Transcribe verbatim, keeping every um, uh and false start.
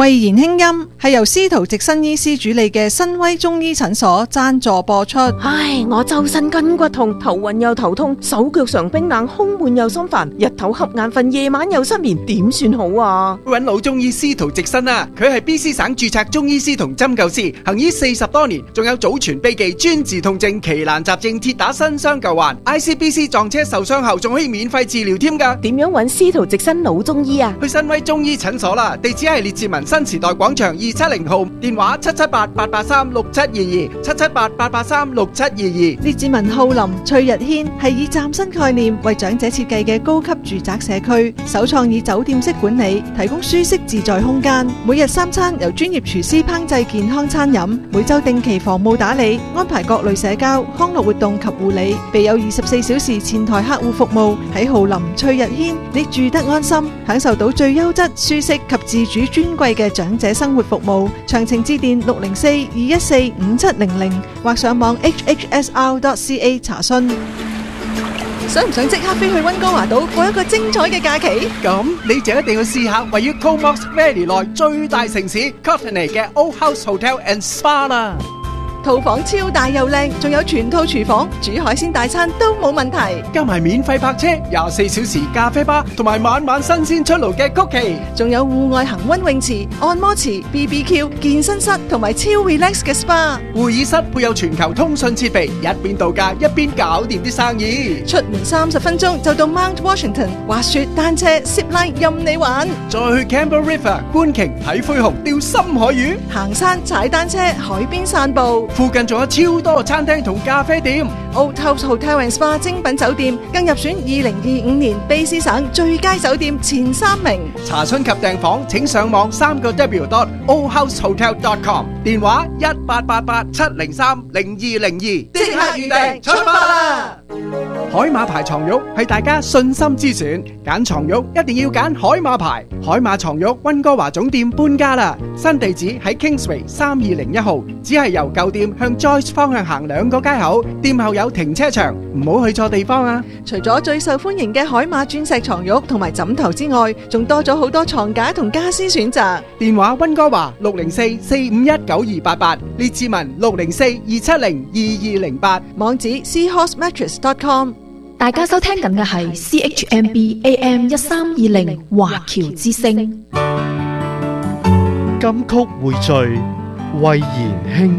慧言輕音係由司徒直新醫師主理嘅新威中醫診所贊助播出。 唉，我周身筋骨痛，頭暈又頭痛，手腳常冰冷，胸悶又心煩，日頭瞌眼瞓，夜晚又失眠，點算好啊？ 搵老中醫司徒直新啊，佢係 B C 省註冊中醫師同針灸師，行醫四十多年，仲有祖傳秘技專治痛症、奇難雜症、鐵打新傷舊患 ，I C B C 撞車受傷後仲可以免費治療添㗎。 點樣搵司徒直新老中醫啊？ 去新威中醫診所啦，地址係列治文新時代廣場二七零號，電話七七八八八三六七二二，七七八八八三六七二二。 列治文浩林翠日軒係以嶄新概念為長者設計嘅高級住宅社區，首創以酒店式管理，提供舒適自在空間，每日三餐由專業廚師烹製健康餐飲，每周定期房務打理，安排各類社交康樂活動及護理，備有二十四小時前台客戶服務。喺浩林翠日軒，你住得安心，享受到最優質、舒適及自主尊貴嘅長者生活服務。詳情致電六零四二一四五七零零或上網 h h s r dot c a 查詢。想唔想即刻飛去溫哥華島過一個精彩嘅假期？ 咁你就一定要試下位於 Comox Valley 內最大城市 Courtenay 嘅 Old House Hotel and Spa 啦。 套房超大又靚，仲有全套廚房，煮海鮮大餐都冇問題。 加埋免費泊車、廿四小時咖啡吧，同埋晚晚新鮮出爐嘅曲奇， 仲有戶外恒溫泳池、按摩池、B B Q、健身室同埋超 relax 嘅 S P A。 會議室配有全球通訊設備，一邊度假一邊搞掂啲生意。 出門三十分鐘就到 Mount Washington，滑雪、單車、zip line 任你玩。 再去 Campbell River 觀鯨睇灰熊、釣深海魚， 行山、踩單車、海邊散步。 附近仲有超多餐廳同咖啡店。 Old House Hotel and Spa 精品酒店更入選二零二五年卑詩省最佳酒店前三名。 查詢及訂房請上網三個 w dot old house hotel dot com， 電話一八八八七零三零二零二，即刻預訂出發啦！海馬牌床褥係大家信心之選，揀床褥一定要揀海馬牌。海馬床褥溫哥華總店搬家啦，新地址喺 Kingsway 三二零一號，只係由舊店向 Joyce 方向行兩個街口，店後有停車場，唔好去錯地方啊！ 除咗最受歡迎嘅海馬鑽石床褥同埋枕頭之外，仲多咗好多床架同家私選擇。 電話溫哥華六零四四五一九二八八，列治文六零四二七零二二零八， 網址 seahorse mattress dot com。 大家收聽緊嘅係 C H M B A M 一三二零華僑之聲。 金曲匯聚，慧言輕